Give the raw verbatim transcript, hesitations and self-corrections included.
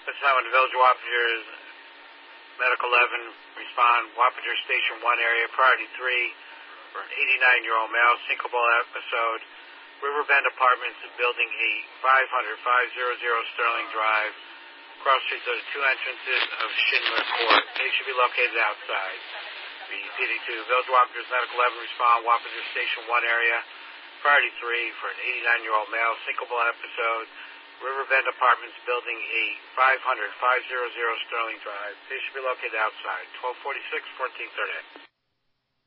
This time on the Village of Wappingers, Medical eleven, respond, Wappinger Station one area, priority three, for an eighty-nine-year-old male, syncopal episode, Riverbend Apartments, building eight, five hundred, five hundred Sterling Drive, cross streets of the two entrances of Schindler Court. They should be located outside. Repeating to Village of Wappingers, Medical eleven, respond, Wappinger Station one area, priority three, for an eighty-nine-year-old male, syncopal episode, Riverbend Apartments, building eight, five hundred, five hundred Sterling Drive. They should be located outside. twelve forty-six, fourteen thirty.